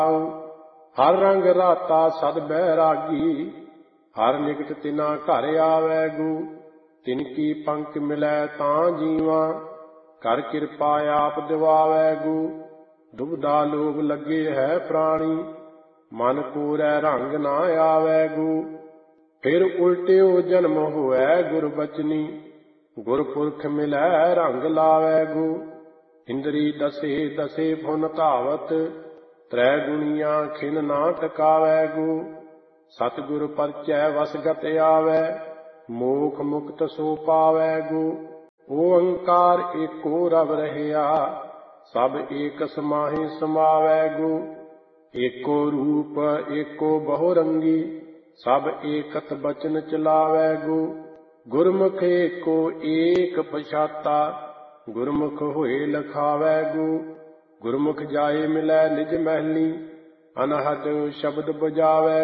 ਹਰ ਰੰਗ ਰਾਤਾ ਸਦ ਬੈਰਾਗੀ, ਹਰ ਨਿਕਟ ਤਿਨਾ ਘਰ ਆਵੈ ਗੂ। ਤਿਨ ਕੀ ਪੰਕ ਮਿਲੈ ਤਾਂ ਜੀਵਾ, ਕਰ ਕਿਰਪਾ ਆਪ ਦਿਵਾਵੈ ਗੂ। ਦੁਬਦਾ ਲੋਭ ਲੱਗੇ ਹੈ ਪ੍ਰਾਣੀ, ਮਨ ਕੋਰੈ ਰੰਗ ਨਾ ਆਵੈ ਗੂ। ਫਿਰ ਉਲਟਿਓ ਜਨਮ ਹੋਵੈ ਗੁਰ ਬਚਨੀ, ਗੁਰਪੁਰਖ ਮਿਲੈ ਰੰਗ ਲਾਵੈ ਗੂ। ਇੰਦਰੀ ਦਸੇ ਦਸੇ ਫੁਨ ਧਾਵਤ, ਤ੍ਰੈ ਗੁਣੀਆਂ ਖਿਨ ਨਾ ਟਿਕਾਵੈ ਗੂ। ਸਤਿਗੁਰ ਪਰਚੈ ਵਸਗਤ ਆਵੈ, ਮੋਖ ਮੁਕਤ ਸੋ ਪਾਵੈ ਗੂ। ਓੰਕਾਰ ਏਕੋ ਰਵ ਰਹਿਆ, ਸਭ ਏਕ ਸਮਾਹਿ ਸਮਾਵੈ ਗੂ। ਏਕੋ ਰੂਪ ਏਕੋ ਬਹੁ ਰੰਗੀ, ਸਭ ਏਕਤ ਬਚਨ ਚਲਾਵੈ ਗੂ। ਗੁਰਮੁਖ ਏਕੋ ਏਕ ਪਛਾਤਾ, ਗੁਰਮੁਖ ਹੋਏ ਲਖਾਵੈ ਗੂ। ਗੁਰਮੁਖ ਜਾਏ ਮਿਲੈ ਨਿਜ ਮਹਿਲੀ, ਅਨਹਦ ਸ਼ਬਦ ਬਜਾਵੈ